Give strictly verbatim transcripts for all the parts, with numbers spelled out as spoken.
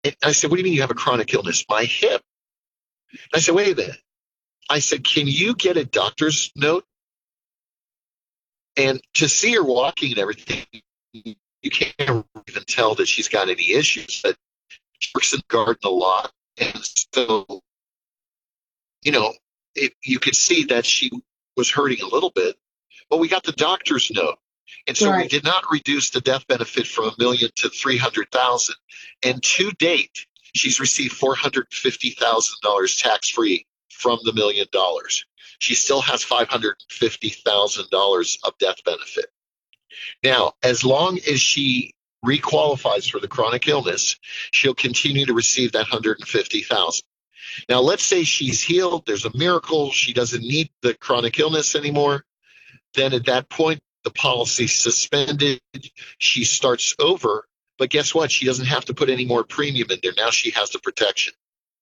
And I said, what do you mean you have a chronic illness? My hip. I said, wait a minute. I said, can you get a doctor's note? And to see her walking and everything, you can't even tell that she's got any issues. But she works in the garden a lot. And so, you know, it, you could see that she was hurting a little bit. But we got the doctor's note. And so Right. we did not reduce the death benefit from a million to three hundred thousand. And to date, she's received four hundred fifty thousand dollars tax free from the million dollars. She still has five hundred fifty thousand dollars of death benefit. Now, as long as she requalifies for the chronic illness, she'll continue to receive that one hundred fifty thousand dollars. Now, let's say she's healed. There's a miracle. She doesn't need the chronic illness anymore. Then at that point, the policy's suspended. She starts over. But guess what? She doesn't have to put any more premium in there. Now she has the protection.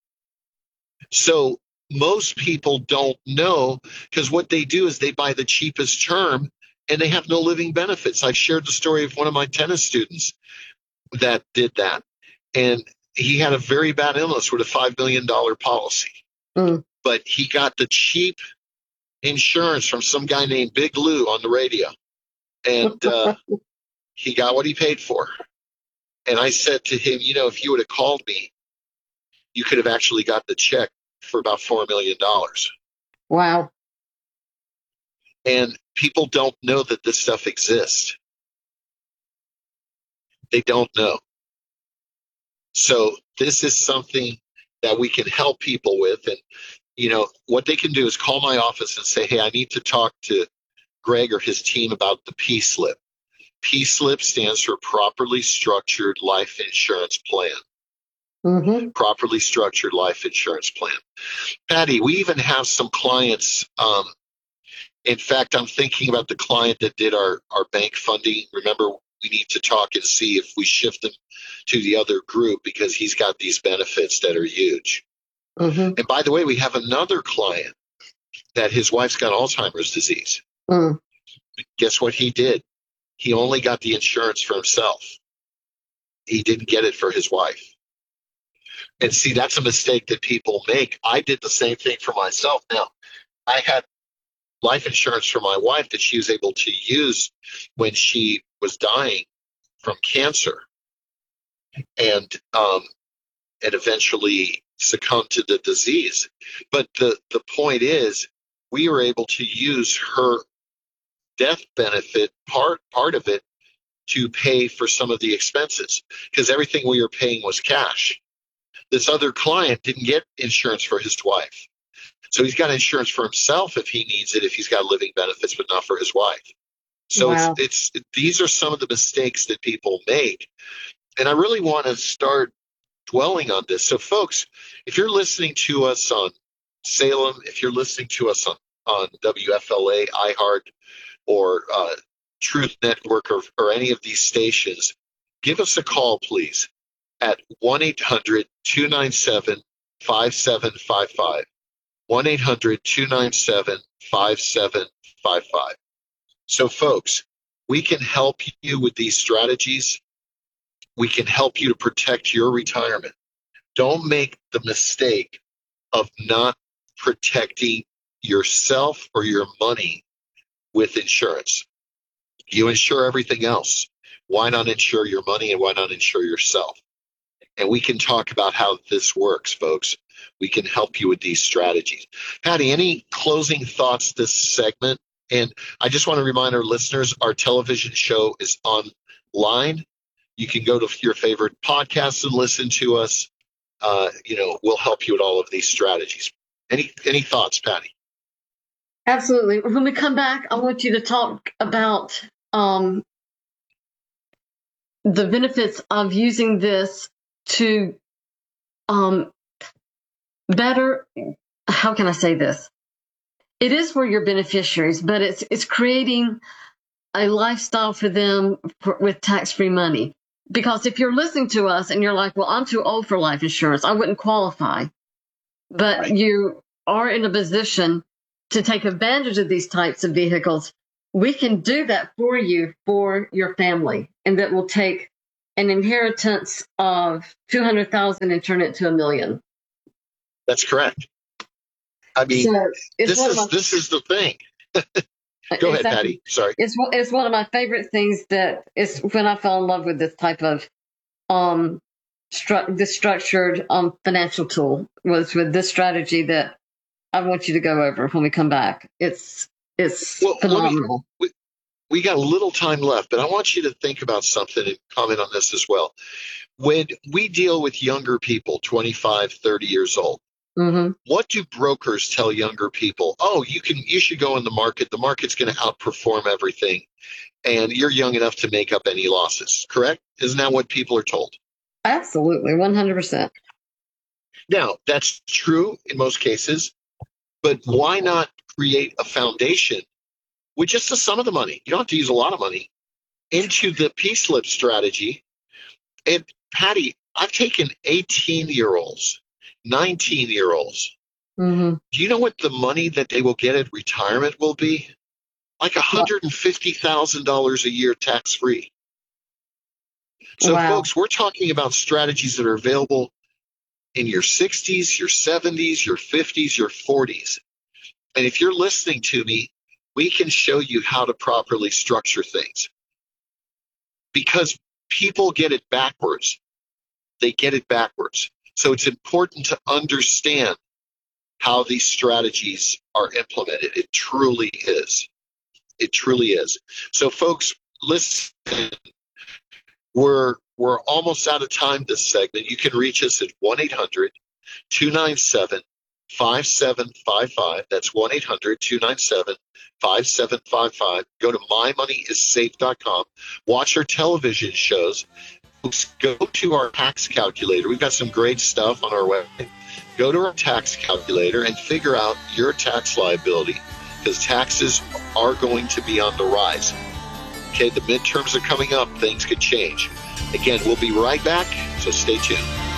So most people don't know, because what they do is they buy the cheapest term and they have no living benefits. I've shared the story of one of my tennis students that did that. And he had a very bad illness with a five million dollars policy. Mm. But he got the cheap insurance from some guy named Big Lou on the radio. And uh, he got what he paid for. And I said to him, you know, if you would have called me, you could have actually got the check for about four million dollars. Wow. And people don't know that this stuff exists. They don't know. So this is something that we can help people with. And, you know, what they can do is call my office and say, hey, I need to talk to Greg or his team about the P-slip. P-slip stands for Properly Structured Life Insurance Plan. Mm-hmm. Properly Structured Life Insurance Plan. Patty, we even have some clients. Um, in fact, I'm thinking about the client that did our, our bank funding. Remember, we need to talk and see if we shift him to the other group because he's got these benefits that are huge. Mm-hmm. And by the way, we have another client that his wife's got Alzheimer's disease. Mm. Guess what he did? He only got the insurance for himself. He didn't get it for his wife. And see, that's a mistake that people make. I did the same thing for myself. Now, I had life insurance for my wife that she was able to use when she was dying from cancer and um, and eventually succumbed to the disease. But the, the point is, we were able to use her death benefit, part part of it, to pay for some of the expenses because everything we were paying was cash. This other client didn't get insurance for his wife. So he's got insurance for himself if he needs it, if he's got living benefits, but not for his wife. So Wow. it's, it's these are some of the mistakes that people make. And I really want to start dwelling on this. So folks, if you're listening to us on Salem, if you're listening to us on, on W F L A, iHeart, or uh, Truth Network, or, or any of these stations, give us a call, please, at one eight hundred two nine seven five seven five five. one eight hundred two nine seven five seven five five. So, folks, we can help you with these strategies. We can help you to protect your retirement. Don't make the mistake of not protecting yourself or your money with insurance. You insure everything else. Why not insure your money and why not insure yourself? And we can talk about how this works, folks. We can help you with these strategies. Patty, any closing thoughts this segment? And I just want to remind our listeners, our television show is online. You can go to your favorite podcasts and listen to us. Uh, you know, we'll help you with all of these strategies. Any any thoughts, Patty? Absolutely. When we come back, I want you to talk about um, the benefits of using this to um, better, how can I say this? It is for your beneficiaries, but it's it's creating a lifestyle for them for, with tax-free money. Because if you're listening to us and you're like, well, I'm too old for life insurance, I wouldn't qualify. But Right. you are in a position to take advantage of these types of vehicles. We can do that for you, for your family, and that will take an inheritance of two hundred thousand and turn it to a million. That's correct. I mean, so it's this one is of my, this is the thing. Go ahead, exactly. Patty. Sorry. It's one- it's one of my favorite things that it's when I fell in love with this type of um stru- this structured um financial tool was with this strategy that I want you to go over when we come back. It's it's Well, let me, phenomenal. we, we got a little time left, but I want you to think about something and comment on this as well. When we deal with younger people, twenty-five, thirty years old, Mm-hmm. what do brokers tell younger people? Oh, you can, you should go in the market. The market's going to outperform everything, and you're young enough to make up any losses. Correct? Isn't that what people are told? Absolutely, one hundred percent. Now, that's true in most cases, but why not create a foundation with just a sum of the money? You don't have to use a lot of money into the P-slip strategy. And Patty, I've taken eighteen-year-olds, nineteen-year-olds. Mm-hmm. Do you know what the money that they will get at retirement will be? Like one hundred fifty thousand dollars a year tax-free. So, Wow. folks, we're talking about strategies that are available in your sixties, your seventies, your fifties, your forties. And if you're listening to me, we can show you how to properly structure things. Because people get it backwards. They get it backwards. So it's important to understand how these strategies are implemented. It truly is. It truly is. So, folks, listen. We're we're almost out of time this segment. You can reach us at one eight hundred two nine seven five seven five five. That's one eight hundred two nine seven five seven five five. Go to my money is safe dot com. Watch our television shows. Go to our tax calculator. We've got some great stuff on our website. Go to our tax calculator and figure out your tax liability, because taxes are going to be on the rise. Okay, the midterms are coming up. Things could change. Again, we'll be right back, so stay tuned.